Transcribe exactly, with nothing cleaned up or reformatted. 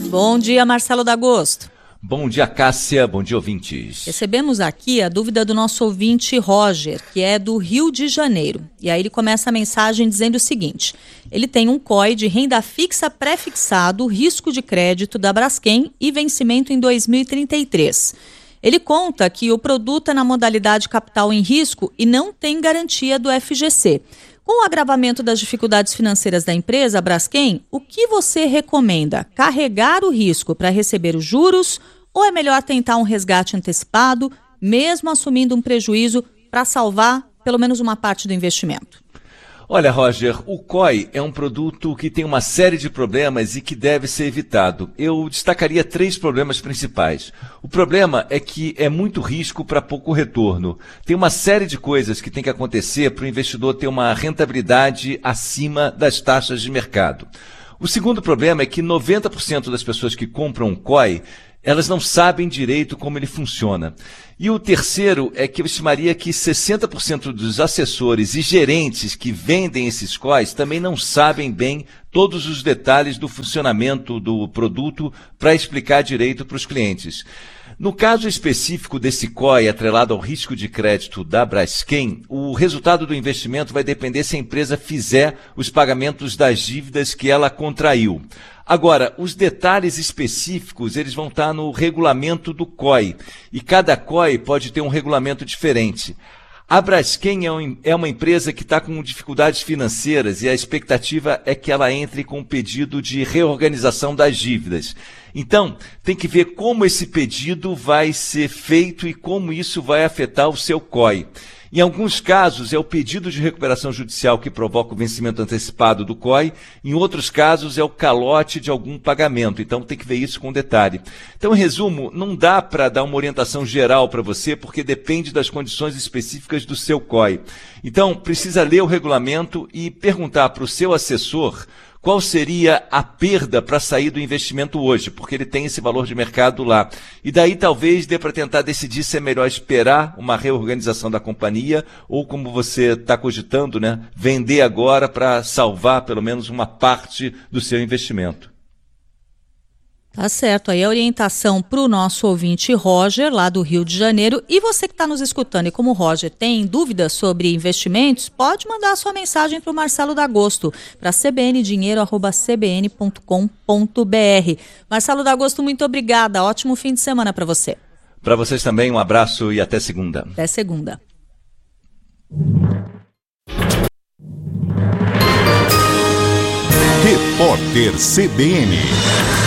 Bom dia, Marcelo D'Agosto. Bom dia, Cássia. Bom dia, ouvintes. Recebemos aqui a dúvida do nosso ouvinte Roger, que é do Rio de Janeiro. E aí ele começa a mensagem dizendo o seguinte: ele tem um C O I de renda fixa pré-fixado, risco de crédito da Braskem e vencimento em dois mil e trinta e três. Ele conta que o produto é na modalidade capital em risco e não tem garantia do F G C. Com o agravamento das dificuldades financeiras da empresa, a Braskem, o que você recomenda? Carregar o risco para receber os juros ou é melhor tentar um resgate antecipado, mesmo assumindo um prejuízo para salvar pelo menos uma parte do investimento? Olha, Roger, o C O I é um produto que tem uma série de problemas e que deve ser evitado. Eu destacaria três problemas principais. O problema é que é muito risco para pouco retorno. Tem uma série de coisas que tem que acontecer para o investidor ter uma rentabilidade acima das taxas de mercado. O segundo problema é que noventa por cento das pessoas que compram um C O I, elas não sabem direito como ele funciona. E o terceiro é que eu estimaria que sessenta por cento dos assessores e gerentes que vendem esses C O Is também não sabem bem todos os detalhes do funcionamento do produto para explicar direito para os clientes. No caso específico desse C O I atrelado ao risco de crédito da Braskem, o resultado do investimento vai depender se a empresa fizer os pagamentos das dívidas que ela contraiu. Agora, os detalhes específicos, eles vão estar no regulamento do C O I, e cada C O I pode ter um regulamento diferente. A Braskem é uma empresa que está com dificuldades financeiras e a expectativa é que ela entre com um pedido de reorganização das dívidas. Então, tem que ver como esse pedido vai ser feito e como isso vai afetar o seu C O I. Em alguns casos, é o pedido de recuperação judicial que provoca o vencimento antecipado do C O I. Em outros casos, é o calote de algum pagamento. Então, tem que ver isso com detalhe. Então, em resumo, não dá para dar uma orientação geral para você, porque depende das condições específicas do seu C O I. Então, precisa ler o regulamento e perguntar para o seu assessor qual seria a perda para sair do investimento hoje, porque ele tem esse valor de mercado lá. E daí talvez dê para tentar decidir se é melhor esperar uma reorganização da companhia ou, como você está cogitando, né, vender agora para salvar pelo menos uma parte do seu investimento. Tá certo, aí a orientação para o nosso ouvinte Roger, lá do Rio de Janeiro. E você que está nos escutando e como o Roger tem dúvidas sobre investimentos, pode mandar a sua mensagem para o Marcelo D'Agosto, para c b n dinheiro arroba c b n ponto com ponto b r. Marcelo D'Agosto, muito obrigada, ótimo fim de semana para você. Para vocês também, um abraço e até segunda. Até segunda. Repórter C B N.